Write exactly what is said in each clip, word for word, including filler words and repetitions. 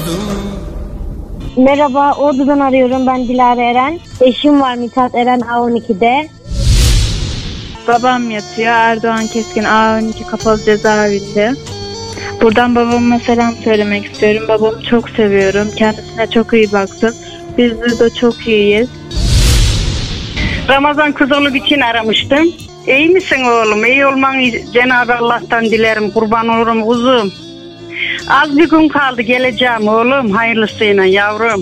Merhaba, Ordu'dan arıyorum. Ben Dilara Eren. Eşim var Mithat Eren A on iki'de. Babam yatıyor. Erdoğan Keskin A on iki kapalı cezaevinde. Buradan babama selam söylemek istiyorum. Babamı çok seviyorum. Kendisine çok iyi baksın. Biz de çok iyiyiz. Ramazan Kızıluk için aramıştım. İyi misin oğlum? İyi olmanı Cenab-ı Allah'tan dilerim. Kurban olurum kuzum. Az bir gün kaldı, geleceğim oğlum. Hayırlısıyla yavrum.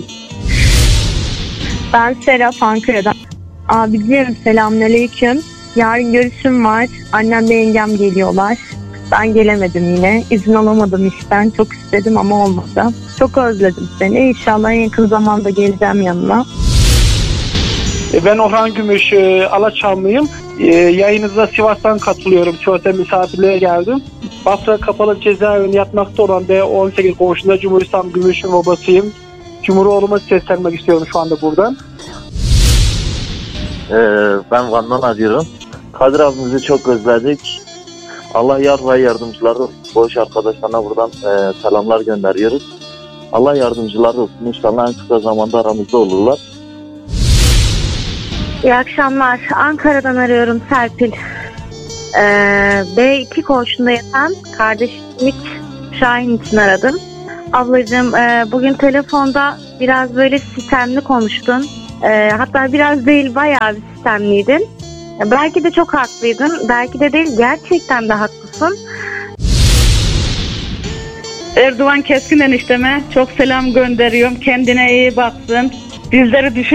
Ben Serap, Ankara'dan. Abicim selamünaleyküm. Yarın görüşüm var. Annem ve yengem geliyorlar. Ben gelemedim yine. İzin alamadım işten. Çok istedim ama olmadı. Çok özledim seni. İnşallah en yakın zamanda geleceğim yanına. Ben Orhan Gümüş, Alaçamlıyım. Yayınınıza Sivas'tan katılıyorum. Sivas'a misafirliğe geldim. Bafra Kapalı Cezaevinde yatmakta olan B on sekiz koğuşunda Cumhur İslam Gümüş'ün babasıyım. Cumhur oğluma seslenmek istiyorum şu anda buradan. Ee, ben Van'dan arıyorum. Kadir abimizi çok özledik. Allah yar ve yardımcıları olsun. Boş arkadaşlarına buradan e, selamlar gönderiyoruz. Allah yardımcıları olsun. İnşallah en kısa zamanda aramızda olurlar. İyi akşamlar. Ankara'dan arıyorum Serpil. Ee, B iki koğuşunda yatan kardeşim Şahin için aradım. Ablacığım e, bugün telefonda biraz böyle sistemli konuştun. E, hatta biraz değil bayağı bir sistemliydin. E, belki de çok haklıydın. Belki de değil, gerçekten de haklısın. Erdoğan Keskin enişteme çok selam gönderiyorum. Kendine iyi baksın. Bizleri düşün.